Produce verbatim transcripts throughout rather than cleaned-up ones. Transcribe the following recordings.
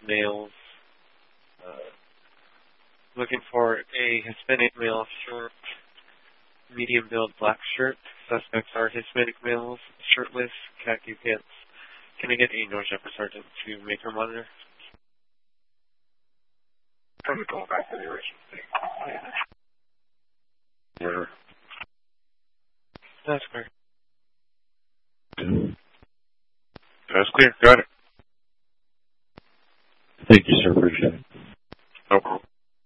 males. Uh, looking for a Hispanic male short, medium build black shirt. Suspects are Hispanic males, shirtless, khaki pants. Can I get a North Shepherd Sergeant to make her monitor? Probably going back to the original thing. Where? That's clear. That's clear. Got it. Thank you, sir. Appreciate it. No problem.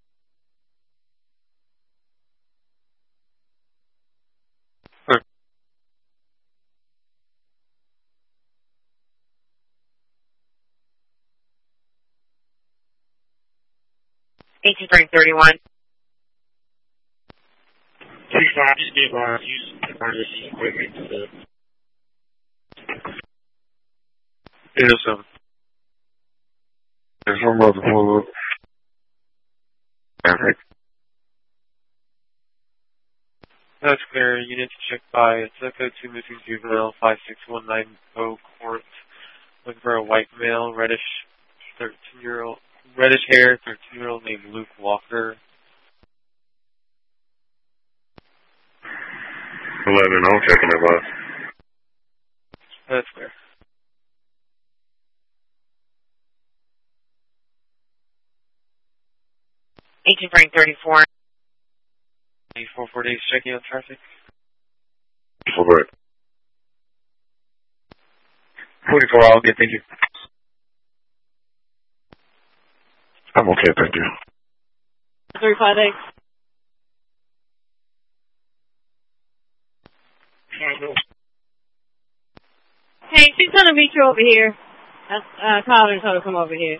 eighteen thirty-one. Please, I just need to use emergency equipment to the... eight oh seven. There's one more before. Perfect. That's clear. You need to check by Zecco two missing juvenile five six one nine zero court. Looking for a white male, reddish thirteen year old, reddish hair, thirteen year old named Luke Walker. eleven, I'm checking it, boss. That's clear. eighteen thirty-four. four four days checking on traffic. Over it. forty-four, I'll get, thank you. I'm okay, thank you. three five eight. Hey, she's gonna meet you over here. That's, uh, Colin told her to come over here.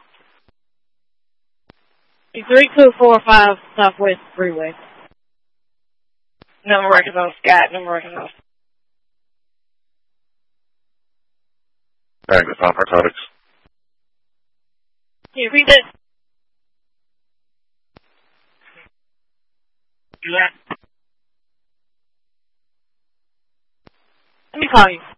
She's three two four five Southwest Freeway. Number records on Scott. Number records on. Alright, that's not narcotics. Can you read that? Yeah. Let me call you.